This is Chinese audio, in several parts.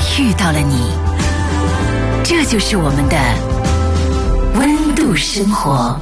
遇到了你，这就是我们的温度生活。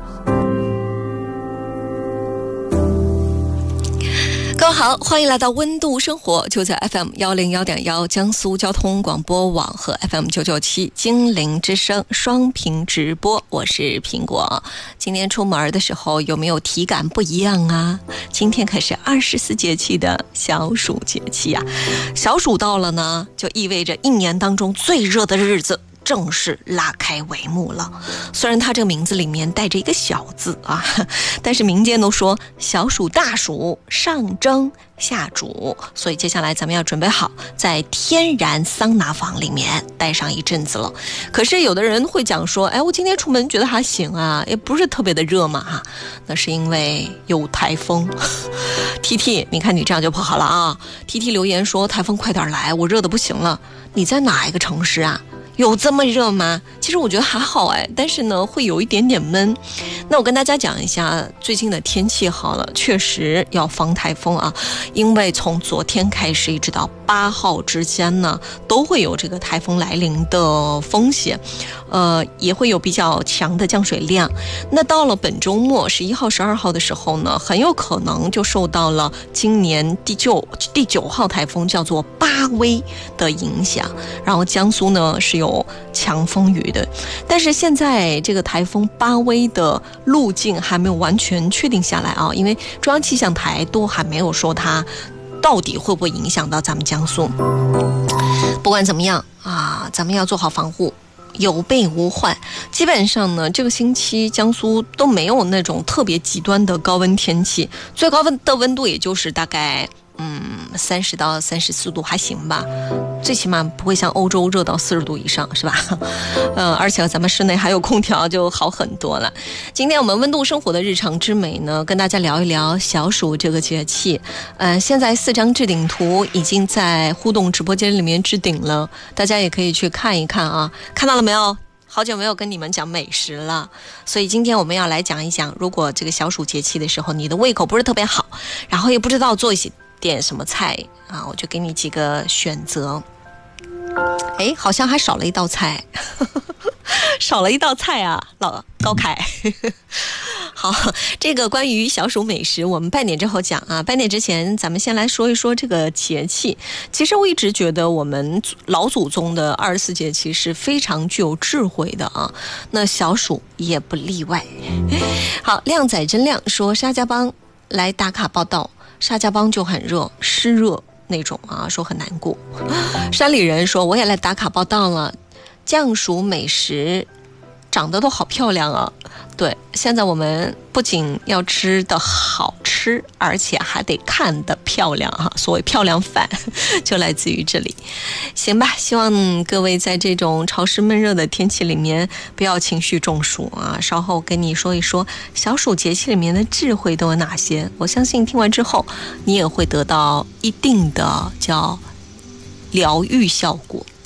各位好，欢迎来到温度生活，就在 FM101.1 江苏交通广播网和 FM997 金陵之声双屏直播，我是苹果。今天出门的时候有没有体感不一样啊？今天可是24节气的小暑节气啊，小暑到了呢，就意味着一年当中最热的日子正式拉开帷幕了。虽然它这个名字里面带着一个小字啊，但是民间都说小暑大暑，上蒸下煮，所以接下来咱们要准备好在天然桑拿房里面待上一阵子了。可是有的人会讲说，哎，我今天出门觉得还行啊，也不是特别的热嘛哈，那是因为有台风。TT 你看你这样就不好了啊。 TT 留言说台风快点来，我热得不行了。你在哪一个城市啊？有这么热吗？其实我觉得还好哎，但是呢会有一点点闷。那我跟大家讲一下最近的天气好了，确实要防台风啊，因为从昨天开始一直到8号之间呢，都会有这个台风来临的风险，也会有比较强的降水量。那到了本周末11号、12号的时候呢，很有可能就受到了今年第9号台风叫做巴威的影响，然后江苏呢是有强风雨的。但是现在这个台风巴威的路径还没有完全确定下来啊，因为中央气象台都还没有说它到底会不会影响到咱们江苏。不管怎么样啊，咱们要做好防护，有备无患。基本上呢，这个星期江苏都没有那种特别极端的高温天气，最高的温度也就是大概30到34度还行吧，最起码不会像欧洲热到40度以上，是吧？而且咱们室内还有空调，就好很多了。今天我们温度生活的日常之美呢，跟大家聊一聊小暑这个节气。现在4张置顶图已经在互动直播间里面置顶了，大家也可以去看一看啊。看到了没有？好久没有跟你们讲美食了，所以今天我们要来讲一讲，如果这个小暑节气的时候，你的胃口不是特别好，然后也不知道做一点什么菜啊，我就给你几个选择。哎，好像还少了一道菜，少了一道菜啊，老高凯。好，这个关于小暑美食我们半点之后讲啊。半点之前咱们先来说一说这个节气。其实我一直觉得我们老祖宗的24节气是非常具有智慧的啊，那小暑也不例外。好，靓仔真靓说沙家浜来打卡报道，沙家浜就很热，湿热那种啊，说很难过。山里人说我也来打卡报道了，降暑美食长得都好漂亮啊。对，现在我们不仅要吃的好吃，而且还得看得漂亮哈。所谓漂亮饭就来自于这里。行吧，希望各位在这种潮湿闷热的天气里面不要情绪中暑啊。稍后跟你说一说小暑节气里面的智慧都有哪些，我相信听完之后你也会得到一定的叫疗愈效果。